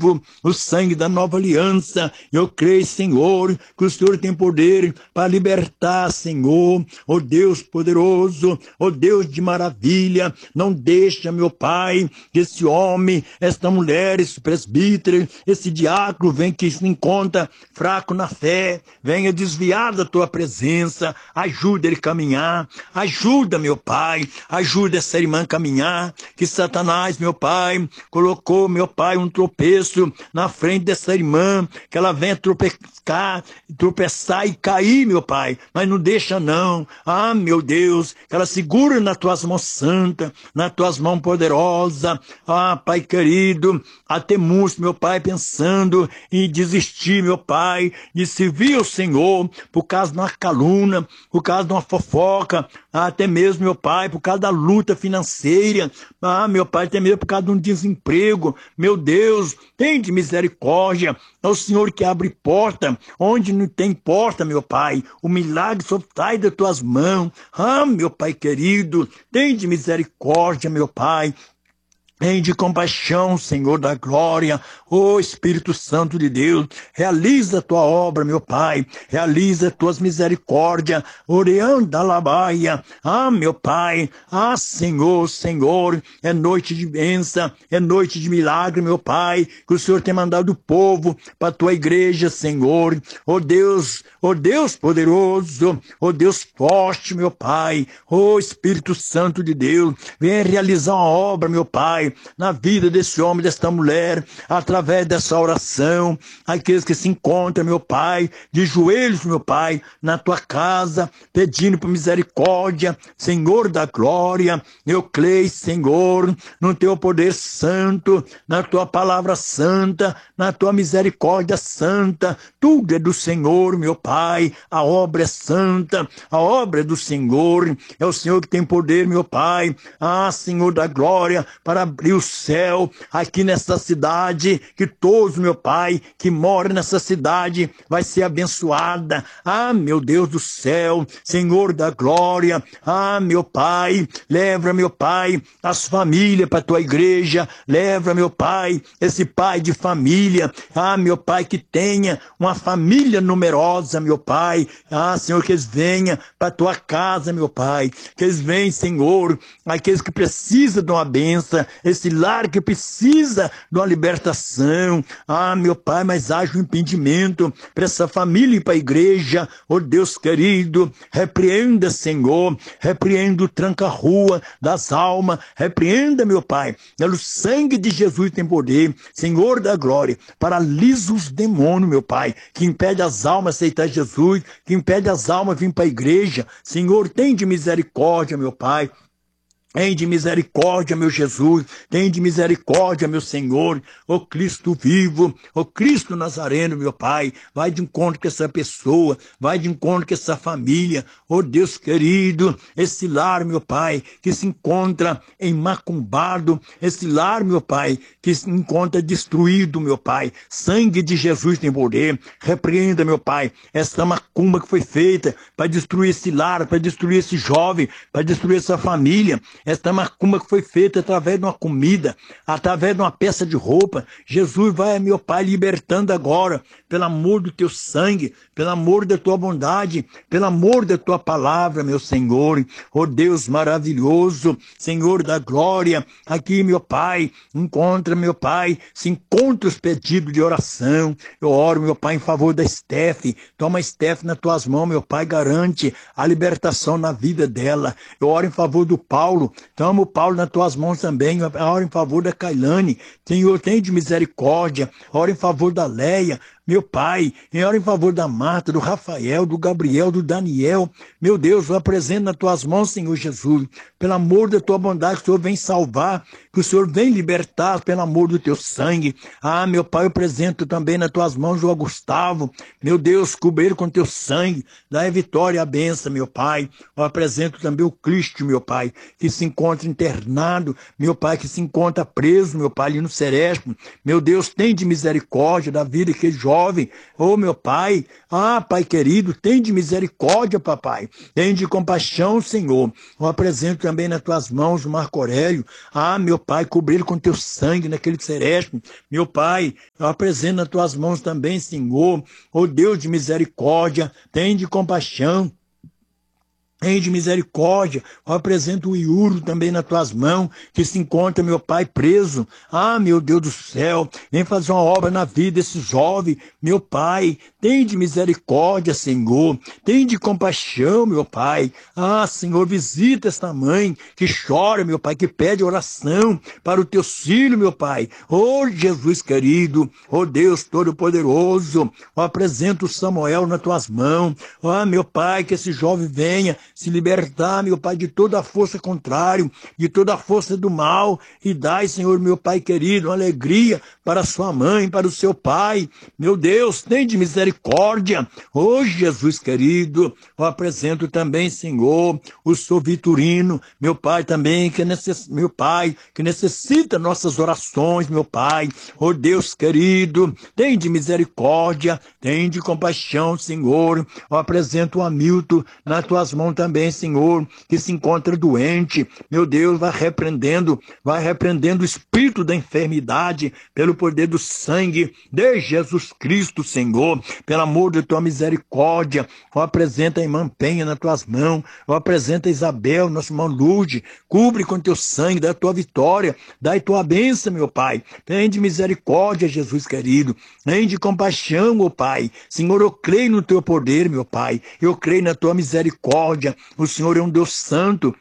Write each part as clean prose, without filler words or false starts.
o sangue da nova aliança. Eu creio, Senhor, que o Senhor tem poder para libertar, Senhor, ó Deus poderoso, ó Deus de maravilha. Não deixa, meu Pai, que esse homem, esta mulher, esse presbítero, esse diácono venha que se encontra fraco na fé, venha desviar da tua presença. Ajuda ele a caminhar, ajuda, meu Pai, ajuda essa irmã a caminhar, que Satanás, meu Pai, colocou, meu Pai, um tropeço na frente dessa irmã, que ela venha tropeçar e cair, meu Pai, mas não deixa não. Ah, meu Deus, que ela segura nas tuas mãos santas, nas tuas mãos poderosas. Ah, Pai querido, até muitos, meu Pai, pensando em desistir, meu Pai, de servir ao Senhor, por causa de uma calúnia, por causa de uma fofoca, até mesmo, meu Pai, por causa da luta financeira. Ah, meu Pai, até mesmo por causa de um desemprego. Meu Deus, tem de misericórdia. É o Senhor que abre porta onde não tem porta, meu Pai. O milagre só sai das tuas mãos. Ah, meu Pai querido, tem de misericórdia, meu Pai. Tem de compaixão, Senhor da glória. Ó Espírito Santo de Deus, realiza a tua obra, meu Pai. Realiza as tuas misericórdias. Oreanda labaia. Ah, meu Pai. Ah, Senhor, Senhor. É noite de bênção, é noite de milagre, meu Pai. Que o Senhor tem mandado o povo para a tua igreja, Senhor. Ó Deus poderoso. Ó Deus forte, meu Pai. Ó Espírito Santo de Deus, venha realizar uma obra, meu Pai, na vida desse homem, desta mulher, através dessa oração. Aqueles que se encontram, meu Pai, de joelhos, meu Pai, na tua casa, pedindo por misericórdia, Senhor da glória. Eu creio, Senhor, no teu poder santo, na tua palavra santa, na tua misericórdia santa. Tudo é do Senhor, meu Pai. A obra é santa, a obra é do Senhor. É o Senhor que tem poder, meu Pai. Ah, Senhor da glória, para abrir o céu aqui nessa cidade, que todos, meu Pai, que moram nessa cidade, vai ser abençoada. Ah, meu Deus do céu, Senhor da glória. Ah, meu Pai, leva, meu Pai, as famílias para a tua igreja. Leva, meu Pai, esse pai de família. Ah, meu Pai, que tenha uma família numerosa, meu Pai. Ah, Senhor, que eles venham para a tua casa, meu Pai. Que eles venham, Senhor, aqueles que precisam de uma bênção, esse lar que precisa de uma libertação. Ah, meu Pai, mas haja um impedimento para essa família ir para a igreja. Oh Deus querido, repreenda, Senhor, repreenda o tranca-rua das almas, repreenda, meu Pai, pelo sangue de Jesus tem poder, Senhor da glória, paralisa os demônios, meu Pai, que impede as almas a aceitar Jesus, que impede as almas a vir para a igreja. Senhor, tem de misericórdia, meu Pai. Tem de misericórdia, meu Jesus, tem de misericórdia, meu Senhor, ó Cristo vivo, ó Cristo Nazareno, meu Pai, vai de encontro com essa pessoa, vai de encontro com essa família, ó Deus querido, esse lar, meu Pai, que se encontra em macumbado, esse lar, meu Pai, que se encontra destruído, meu Pai, sangue de Jesus tem poder, repreenda, meu Pai, essa macumba que foi feita para destruir esse lar, para destruir esse jovem, para destruir essa família. Esta macumba que foi feita através de uma comida, através de uma peça de roupa. Jesus vai, meu Pai, libertando agora, pelo amor do teu sangue, pelo amor da tua bondade, pelo amor da tua palavra, meu Senhor. Oh Deus maravilhoso, Senhor da glória, aqui, meu Pai, encontra, meu Pai, se encontra os pedidos de oração. Eu oro, meu Pai, em favor da Steph. Toma a Steph nas tuas mãos, meu Pai, garante a libertação na vida dela. Eu oro em favor do Paulo. Toma o Paulo nas tuas mãos também. Ora em favor da Kailane. Senhor, tem de misericórdia. Ora em favor da Leia. Meu Pai, ora em favor da Marta, do Rafael, do Gabriel, do Daniel. Meu Deus, eu apresento nas tuas mãos, Senhor Jesus. Pelo amor da tua bondade, que o Senhor vem salvar, que o Senhor vem libertar pelo amor do teu sangue. Ah, meu Pai, eu apresento também nas tuas mãos o Gustavo. Meu Deus, cubra ele com teu sangue. Dá a vitória e a benção, meu Pai. Eu apresento também o Cristo, meu Pai, que se encontra internado. Meu Pai, que se encontra preso, meu Pai, ali no Sereste. Meu Deus, tem de misericórdia da vida que ele joga. jovem. Oh, meu Pai, Pai querido, tem de misericórdia, papai. Tem de compaixão, Senhor. Eu apresento também nas tuas mãos o Marco Aurélio. Meu Pai, cobri ele com teu sangue naquele sereste. Meu Pai, eu apresento nas tuas mãos também, Senhor. Oh, Deus de misericórdia, tem de compaixão. Tem de misericórdia, eu apresento o Iuro também nas tuas mãos, que se encontra, meu Pai, preso. Meu Deus do céu, vem fazer uma obra na vida desse jovem, meu Pai. Tem de misericórdia, Senhor. Tem de compaixão, meu Pai. Senhor, visita esta mãe que chora, meu Pai, que pede oração para o teu filho, meu Pai. Oh, Jesus querido, oh Deus Todo-Poderoso, eu apresento o Samuel nas tuas mãos. Meu Pai, que esse jovem venha se libertar, meu Pai, de toda a força contrária, de toda a força do mal, e dai, Senhor, meu Pai querido, uma alegria para sua mãe, para o seu pai. Meu Deus, tem de misericórdia. Oh, Jesus querido, eu apresento também, Senhor, o Sr. Vitorino, meu Pai também, meu Pai, que necessita nossas orações, meu Pai. Oh, Deus querido, tem de misericórdia, tem de compaixão, Senhor. Eu apresento o Hamilton nas tuas mãos também, Senhor, que se encontra doente. Meu Deus, vai repreendendo o espírito da enfermidade pelo poder do sangue de Jesus Cristo, Senhor. Pelo amor de tua misericórdia, eu apresento a irmã Penha nas tuas mãos, eu apresento a Isabel, nossa irmã Lourdes, cubre com teu sangue, dá a tua vitória, dá a tua bênção, meu Pai. Tem de misericórdia, Jesus querido, tem de compaixão, meu Pai. Senhor, eu creio no teu poder, meu Pai, eu creio na tua misericórdia. O Senhor é um Deus santo,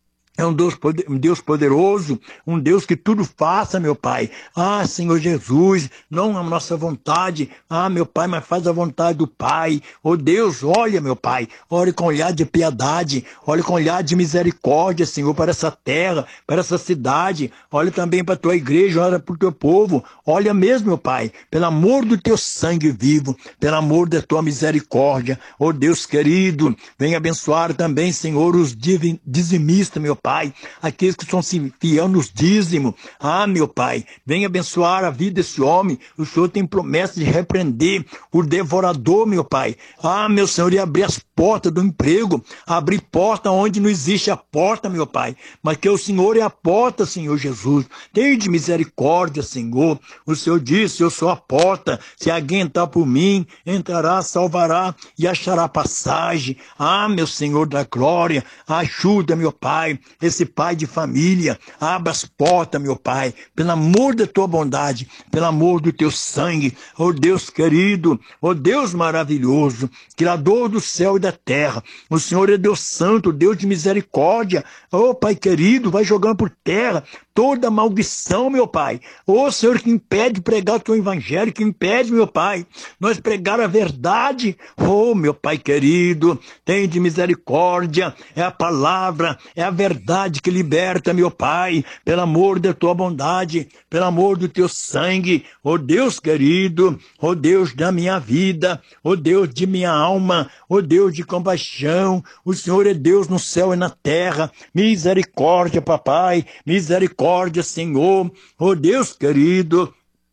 é um Deus poderoso, um Deus que tudo faça, meu Pai. Senhor Jesus, não a nossa vontade, meu Pai, mas faz a vontade do Pai. Oh Deus, olha, meu Pai, olha com olhar de piedade, olha com olhar de misericórdia, Senhor, para essa terra, para essa cidade. Olha também para a tua igreja, olha para o teu povo. Olha mesmo, meu Pai, pelo amor do teu sangue vivo, pelo amor da tua misericórdia. Oh Deus querido, venha abençoar também, Senhor, os dizimistas, meu Pai. Aqueles que são fiel nos dízimos. Meu Pai, venha abençoar a vida desse homem. O Senhor tem promessa de repreender o devorador, meu Pai. Meu Senhor, e abrir as portas do emprego, abrir porta onde não existe a porta, meu Pai, mas que o Senhor é a porta, Senhor Jesus. Tem de misericórdia, Senhor. O Senhor disse, eu sou a porta, se alguém entrar por mim, entrará, salvará e achará passagem. Meu Senhor da glória, ajuda, meu Pai, esse pai de família, abra as portas, meu Pai, pelo amor da tua bondade, pelo amor do teu sangue. Oh Deus querido, oh Deus maravilhoso, Criador do céu e da terra, o Senhor é Deus santo, Deus de misericórdia. Oh Pai querido, vai jogando por terra toda maldição, meu Pai. Oh Senhor, que impede pregar o teu evangelho, que impede, meu Pai, nós pregar a verdade. Oh meu Pai querido, tem de misericórdia, é a palavra, é a verdade que liberta, meu Pai, pelo amor da tua bondade, pelo amor do teu sangue. Oh Deus querido, oh Deus da minha vida, oh Deus de minha alma, oh Deus de compaixão, o Senhor é Deus no céu e na terra. Misericórdia, papai, misericórdia, Senhor. Oh Deus querido,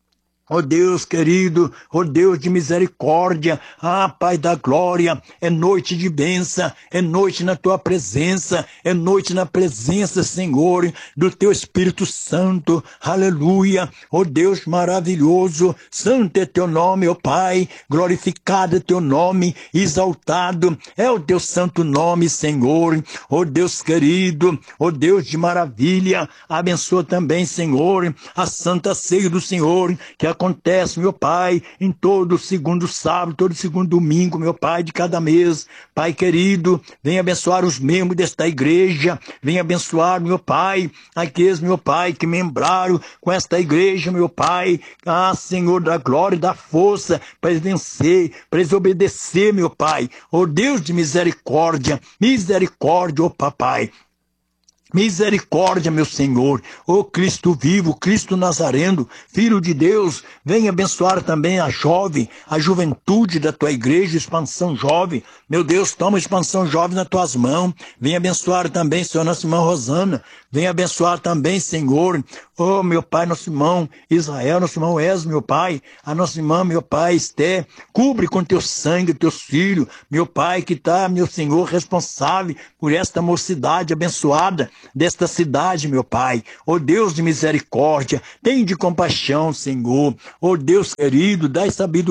oh Deus querido, oh Deus de misericórdia, Pai da glória, é noite de bênção, é noite na tua presença, é noite na presença, Senhor, do teu Espírito Santo, aleluia. Oh Deus maravilhoso, santo é teu nome, ó Pai, glorificado é teu nome, exaltado é o teu santo nome, Senhor. Oh Deus querido, oh Deus de maravilha, abençoa também, Senhor, a santa ceia do Senhor, que acontece, meu Pai, em todo segundo sábado, todo segundo domingo, meu Pai, de cada mês. Pai querido, venha abençoar os membros desta igreja, venha abençoar, meu Pai, aqueles, meu Pai, que membraram com esta igreja, meu Pai. Senhor da glória e da força, para eles vencer, para eles obedecer, meu Pai. Oh Deus de misericórdia, misericórdia, oh Papai. Misericórdia, meu Senhor, ó Cristo vivo, Cristo Nazareno, Filho de Deus, venha abençoar também a jovem, a juventude da tua igreja, expansão jovem. Meu Deus, toma a expansão jovem nas tuas mãos, venha abençoar também, Senhor, nossa irmã Rosana, Vem abençoar também, Senhor, oh, meu Pai, nosso irmão Israel, nosso irmão Esmo, meu Pai, a nossa irmã, meu Pai, Esté, cubre com teu sangue teus filhos, meu Pai, que está, meu Senhor, responsável por esta mocidade abençoada desta cidade, meu Pai. Oh, Deus de misericórdia, tem de compaixão, Senhor. Oh, Deus querido, dá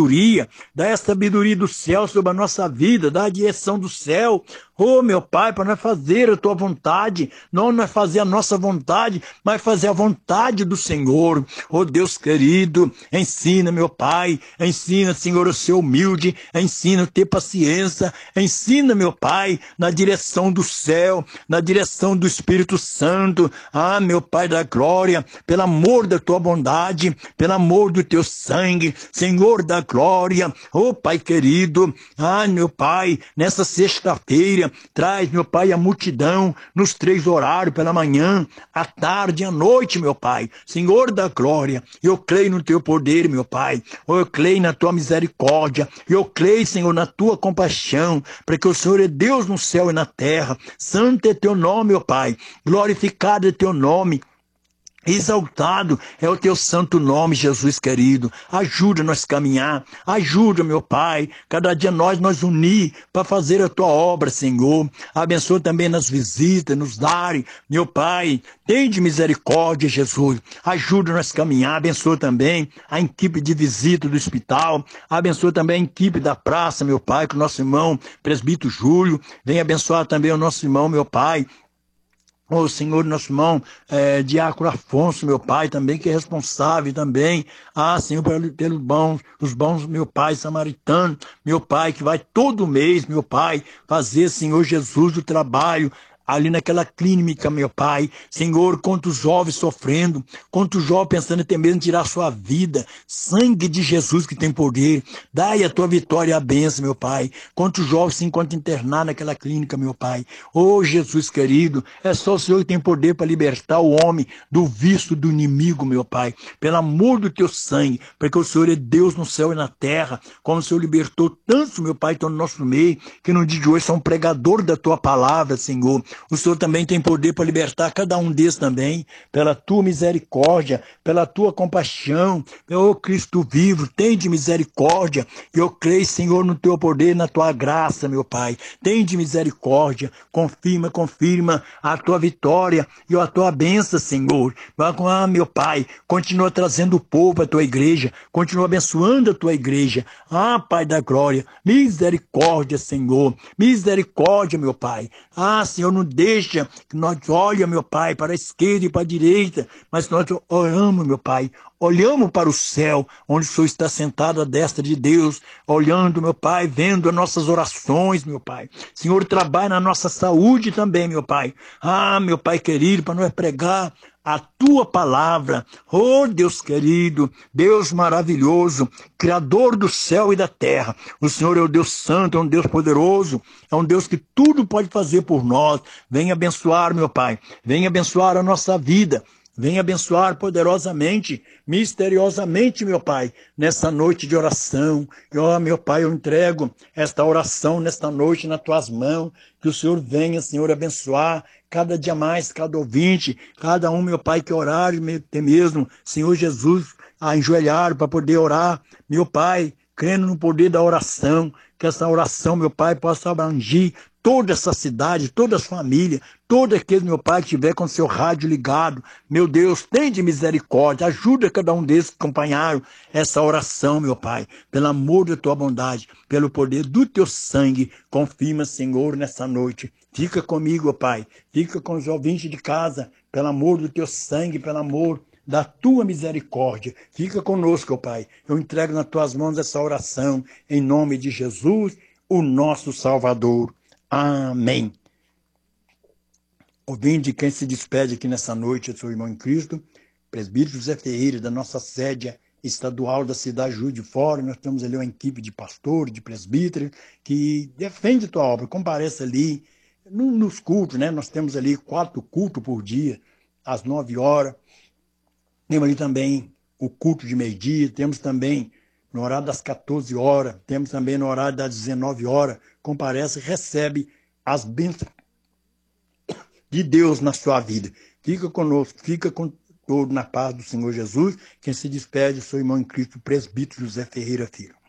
sabedoria do céu sobre a nossa vida, dá a direção do céu. Oh, meu Pai, para nós fazer a tua vontade, não nós fazer a nossa vontade, mas fazer a vontade do Senhor. Oh, Deus querido, ensina, meu Pai, ensina, Senhor, a ser humilde, ensina a ter paciência, ensina, meu Pai, na direção do céu, na direção do Espírito Santo. Ah, meu Pai da glória, pelo amor da tua bondade, pelo amor do teu sangue, Senhor da glória. Oh, Pai querido, ah, meu Pai, nessa sexta-feira, traz, meu Pai, a multidão nos 3 horários, pela manhã, à tarde e à noite, meu Pai. Senhor da glória, eu creio no teu poder, meu Pai. Eu creio na tua misericórdia. Eu creio, Senhor, na tua compaixão, porque o Senhor é Deus no céu e na terra. Santo é teu nome, meu Pai. Glorificado é teu nome. Exaltado é o teu santo nome, Jesus querido. Ajuda-nos a caminhar. Ajuda, meu Pai. Cada dia nós unir para fazer a tua obra, Senhor. Abençoa também nas visitas, nos lares. Meu Pai, tem de misericórdia, Jesus. Ajuda-nos a caminhar. Abençoa também a equipe de visita do hospital. Abençoa também a equipe da praça, meu Pai, com o nosso irmão presbítero Júlio. Vem abençoar também o nosso irmão, meu Pai, o Senhor, nosso irmão, Diácono Afonso, meu Pai, também, que é responsável também. Ah, Senhor, pelos bons, meu Pai, samaritano, meu Pai, que vai todo mês, meu Pai, fazer, Senhor Jesus, o trabalho ali naquela clínica, meu Pai. Senhor, quantos jovens sofrendo, quantos jovens pensando até mesmo em tirar sua vida. Sangue de Jesus que tem poder. Dai a tua vitória e a bênção, meu Pai. Quantos jovens se encontram internados naquela clínica, meu Pai. Oh, Jesus querido, é só o Senhor que tem poder para libertar o homem do vício do inimigo, meu Pai. Pelo amor do teu sangue, porque o Senhor é Deus no céu e na terra. Como o Senhor libertou tantos, meu Pai, estão no nosso meio, que no dia de hoje são pregadores da tua palavra, Senhor. O Senhor também tem poder para libertar cada um deles também, pela tua misericórdia, pela tua compaixão. Ô Cristo vivo, tem de misericórdia. Eu creio, Senhor, no teu poder, na tua graça, meu Pai. Tem de misericórdia. Confirma a tua vitória e a tua bênção, Senhor. Ah, meu Pai, continua trazendo o povo à tua igreja, continua abençoando a tua igreja. Ah, Pai da glória, misericórdia, Senhor. Misericórdia, meu Pai. Ah, Senhor, não deixa que nós olhemos, meu Pai, para a esquerda e para a direita, mas nós oramos, meu Pai, olhamos para o céu, onde o Senhor está sentado à destra de Deus, olhando, meu Pai, vendo as nossas orações, meu Pai. Senhor, trabalha na nossa saúde também, meu Pai. Ah, meu Pai querido, para nós pregar a tua palavra. Oh, Deus querido, Deus maravilhoso, Criador do céu e da terra. O Senhor é o Deus santo, é um Deus poderoso, é um Deus que tudo pode fazer por nós. Venha abençoar, meu Pai, venha abençoar a nossa vida. Venha abençoar poderosamente, misteriosamente, meu Pai, nessa noite de oração. Oh, meu Pai, eu entrego esta oração nesta noite nas tuas mãos. Que o Senhor venha, Senhor, abençoar cada dia mais, cada ouvinte, cada um, meu Pai, que orar, até mesmo, Senhor Jesus, a enjoelhar para poder orar. Meu Pai, crendo no poder da oração, que essa oração, meu Pai, possa abranger toda essa cidade, toda as famílias, todo aquele, meu Pai, que estiver com seu rádio ligado. Meu Deus, tem de misericórdia, ajuda cada um desses que acompanharam essa oração, meu Pai, pelo amor da tua bondade, pelo poder do teu sangue. Confirma, Senhor, nessa noite. Fica comigo, Pai, fica com os ouvintes de casa, pelo amor do teu sangue, pelo amor da tua misericórdia. Fica conosco, Pai. Eu entrego nas tuas mãos essa oração, em nome de Jesus, o nosso Salvador. Amém. Ouvinte, quem se despede aqui nessa noite, é seu irmão em Cristo, presbítero José Ferreira, da nossa sede estadual da cidade de Juiz de Fora. Nós temos ali uma equipe de pastores, de presbíteros, que defende a tua obra. Compareça ali nos cultos, né? Nós temos ali 4 cultos por dia, às 9 horas. Temos ali também o culto de meio-dia, temos também no horário das 14 horas, temos também no horário das 19 horas. Comparece e recebe as bênçãos de Deus na sua vida. Fica conosco, fica com todo na paz do Senhor Jesus. Quem se despede, sou o irmão em Cristo, presbítero José Ferreira Filho.